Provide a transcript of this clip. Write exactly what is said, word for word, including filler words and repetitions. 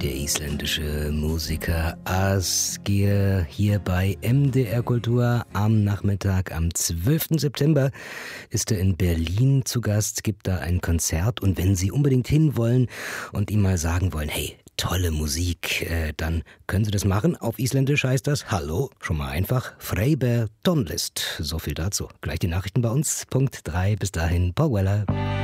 Der isländische Musiker Ásgeir hier bei M D R Kultur am Nachmittag. Am zwölften September ist er in Berlin zu Gast, gibt da ein Konzert. Und wenn Sie unbedingt hinwollen und ihm mal sagen wollen, hey, tolle Musik, äh, dann können Sie das machen. Auf Isländisch heißt das Hallo, schon mal einfach, Freiber Tonlist. So viel dazu. Gleich die Nachrichten bei uns. Punkt drei, bis dahin, Paul Weller.